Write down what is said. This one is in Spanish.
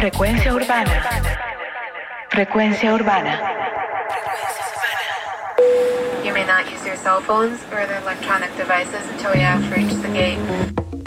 Frecuencia urbana. Frecuencia urbana. You may not use your cell phones or other electronic devices until we have reached the gate.